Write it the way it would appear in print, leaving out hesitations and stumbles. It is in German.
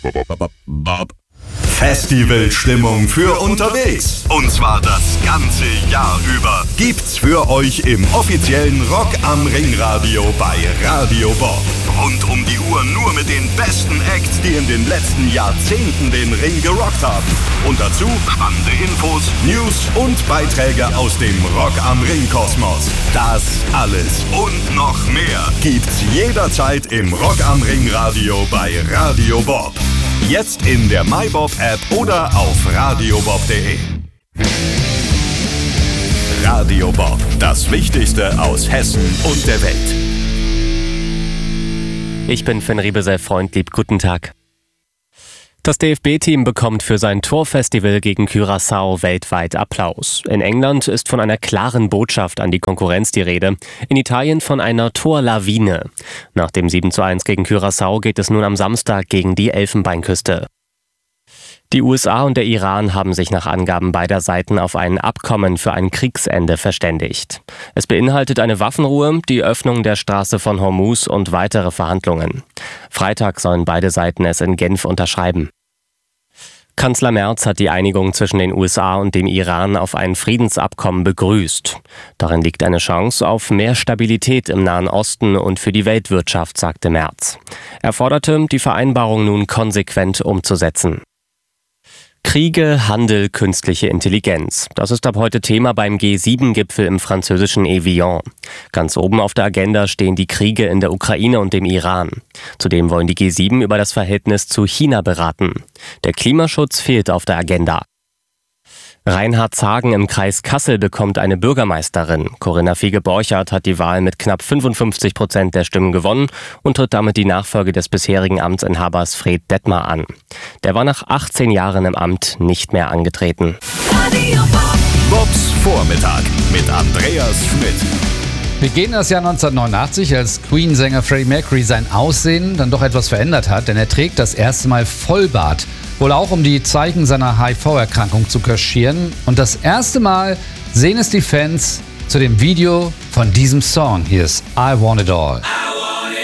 Festivalstimmung für unterwegs. Und zwar das ganze Jahr über. Gibt's für euch im offiziellen Rock am Ring Radio bei Radio Bob. Rund um die Uhr nur mit den besten Acts, die in den letzten Jahrzehnten den Ring gerockt haben. Und dazu spannende Infos, News und Beiträge aus dem Rock am Ring Kosmos. Das alles und noch mehr gibt's jederzeit im Rock am Ring Radio bei Radio Bob. Jetzt in der MyBob-App oder auf radiobob.de. Radio Bob, das Wichtigste aus Hessen und der Welt. Ich bin Finn Riebesell-Freund, lieb guten Tag. Das DFB-Team bekommt für sein Torfestival gegen Curaçao weltweit Applaus. In England ist von einer klaren Botschaft an die Konkurrenz die Rede. In Italien von einer Torlawine. Nach dem 7:1 gegen Curaçao geht es nun am Samstag gegen die Elfenbeinküste. Die USA und der Iran haben sich nach Angaben beider Seiten auf ein Abkommen für ein Kriegsende verständigt. Es beinhaltet eine Waffenruhe, die Öffnung der Straße von Hormuz und weitere Verhandlungen. Freitag sollen beide Seiten es in Genf unterschreiben. Kanzler Merz hat die Einigung zwischen den USA und dem Iran auf ein Friedensabkommen begrüßt. Darin liegt eine Chance auf mehr Stabilität im Nahen Osten und für die Weltwirtschaft, sagte Merz. Er forderte, die Vereinbarung nun konsequent umzusetzen. Kriege, Handel, künstliche Intelligenz. Das ist ab heute Thema beim G7-Gipfel im französischen Evian. Ganz oben auf der Agenda stehen die Kriege in der Ukraine und dem Iran. Zudem wollen die G7 über das Verhältnis zu China beraten. Der Klimaschutz fehlt auf der Agenda. Reinhard Zagen im Kreis Kassel bekommt eine Bürgermeisterin. Corinna Fiege-Borchardt hat die Wahl mit knapp 55% der Stimmen gewonnen und tritt damit die Nachfolge des bisherigen Amtsinhabers Fred Detmar an. Der war nach 18 Jahren im Amt nicht mehr angetreten. Bobs Vormittag mit Andreas Schmidt. Wir gehen in das Jahr 1989, als Queen-Sänger Freddie Mercury sein Aussehen dann doch etwas verändert hat, denn er trägt das erste Mal Vollbart. Wohl auch, um die Zeichen seiner HIV-Erkrankung zu kaschieren. Und das erste Mal sehen es die Fans zu dem Video von diesem Song. Hier ist I Want It All.